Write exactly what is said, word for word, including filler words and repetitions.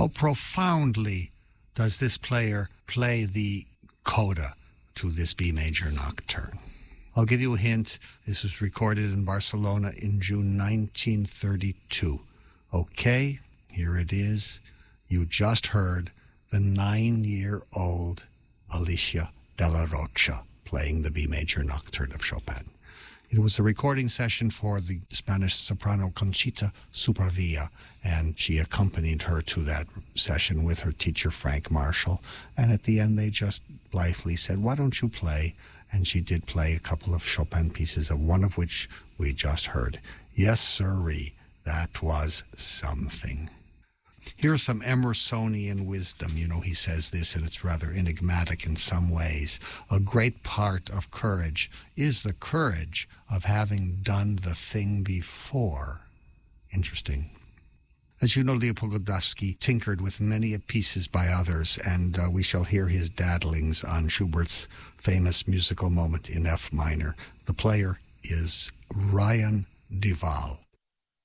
How profoundly does this player play the coda to this B major nocturne? I'll give you a hint. This was recorded in Barcelona in June nineteen thirty-two. Okay, here it is. You just heard the nine-year-old Alicia de la Rocha playing the B major nocturne of Chopin. It was a recording session for the Spanish soprano Conchita Supervilla, and she accompanied her to that session with her teacher, Frank Marshall. And at the end, they just blithely said, why don't you play? And she did play a couple of Chopin pieces, of one of which we just heard. Yes, sirree, that was something. Here's some Emersonian wisdom. You know, he says this, and it's rather enigmatic in some ways. A great part of courage is the courage of having done the thing before. Interesting. As you know, Leopold Godowsky tinkered with many pieces by others, and uh, we shall hear his daddlings on Schubert's famous musical moment in F minor. The player is Ryan Duvall.